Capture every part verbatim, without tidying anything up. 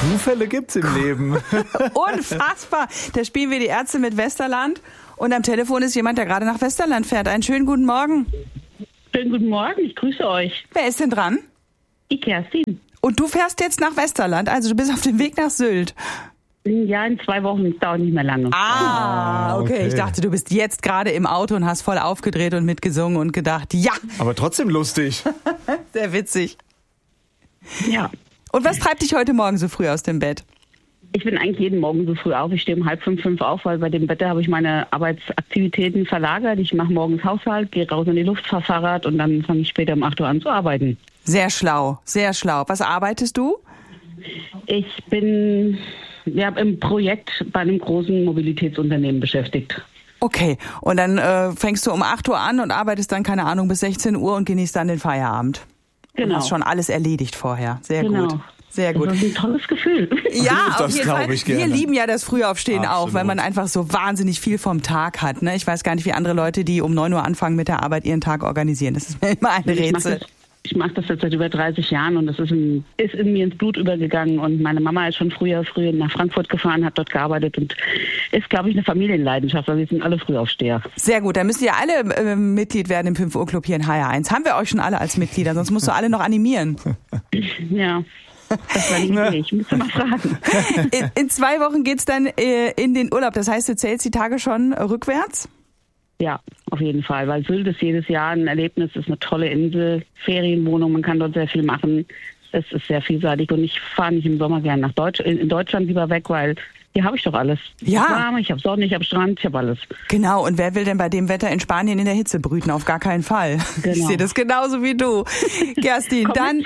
Zufälle gibt's im Leben. Unfassbar. Da spielen wir die Ärzte mit Westerland und am Telefon ist jemand, der gerade nach Westerland fährt. Einen schönen guten Morgen. Schönen guten Morgen, ich grüße euch. Wer ist denn dran? Die Kerstin. Und du fährst jetzt nach Westerland, also du bist auf dem Weg nach Sylt. Ja, in zwei Wochen, das dauert nicht mehr lange. Ah, okay. okay. Ich dachte, du bist jetzt gerade im Auto und hast voll aufgedreht und mitgesungen und gedacht, ja. Aber trotzdem lustig. Sehr witzig. Ja. Und was treibt dich heute Morgen so früh aus dem Bett? Ich bin eigentlich jeden Morgen so früh auf. Ich stehe um halb fünf, fünf auf, weil bei dem Wetter habe ich meine Arbeitsaktivitäten verlagert. Ich mache morgens Haushalt, gehe raus in die Luft, fahre Fahrrad und dann fange ich später um acht Uhr an zu arbeiten. Sehr schlau, sehr schlau. Was arbeitest du? Ich bin ja, im Projekt bei einem großen Mobilitätsunternehmen beschäftigt. Okay, und dann äh, fängst du um acht Uhr an und arbeitest dann, keine Ahnung, bis sechzehn Uhr und genießt dann den Feierabend. Genau. Du hast schon alles erledigt vorher. Sehr genau. gut. Sehr gut. Das ist ein tolles Gefühl. Ja, das auf jeden Fall. ich gerne. Wir lieben ja das Frühaufstehen Absolut. auch, weil man einfach so wahnsinnig viel vom Tag hat. Ne? Ich weiß gar nicht, wie andere Leute, die um neun Uhr anfangen mit der Arbeit, ihren Tag organisieren. Das ist mir immer ein Rätsel. Ich mache das jetzt seit über dreißig Jahren und das ist in, ist in mir ins Blut übergegangen. Und meine Mama ist schon früher, früher nach Frankfurt gefahren, hat dort gearbeitet und ist, glaube ich, eine Familienleidenschaft, weil wir sind alle Frühaufsteher. Sehr gut, dann müsst ihr alle äh, Mitglied werden im fünf Uhr Club hier in H R eins. Haben wir euch schon alle als Mitglieder, sonst musst du alle noch animieren. Ja. Das war die Idee. Ich müsste mal fragen. In, in zwei Wochen geht's dann äh, in den Urlaub. Das heißt, du zählst die Tage schon äh, rückwärts? Ja, auf jeden Fall. Weil Sylt ist jedes Jahr ein Erlebnis. Es ist eine tolle Insel, Ferienwohnung. Man kann dort sehr viel machen. Es ist sehr vielseitig. Und ich fahre nicht im Sommer gerne nach Deutsch, in Deutschland lieber weg, weil hier habe ich doch alles. Ja. Ich habe warm, ich habe Sonne, ich habe Strand, ich habe alles. Genau, und wer will denn bei dem Wetter in Spanien in der Hitze brüten? Auf gar keinen Fall. Genau. Ich sehe das genauso wie du. Kerstin, dann...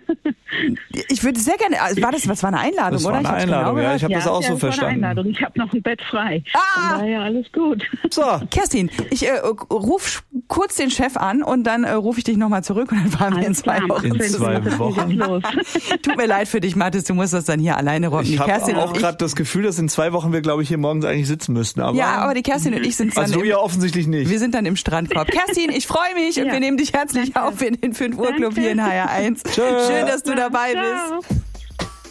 Ich würde sehr gerne... War das, was war eine Einladung, das oder? War eine ich Einladung, genau ja. Ich habe ja, das auch ja, so das verstanden. War eine Einladung. Ich habe noch ein Bett frei. Ah! Von daher alles gut. So. Kerstin, ich äh, ruf kurz den Chef an und dann äh, rufe ich dich nochmal zurück und dann fahren wir in zwei klar, Wochen In zwei zusammen. Wochen. Los. Tut mir leid für dich, Mathis, du musst das dann hier alleine rocken. Ich habe Kerstin auch und ich- gerade das Gefühl, dass in zwei Wochen wir, glaube ich, hier morgens eigentlich sitzen müssten. Aber Ja, aber die Kerstin und ich sind dann also du im, ja offensichtlich nicht. wir sind dann im Strandkorb. Kerstin, ich freue mich und Ja. wir nehmen dich herzlich Danke. auf in den fünf Uhr Club Danke. hier in H R eins. Tschö. Schön, dass du dabei Ciao. bist.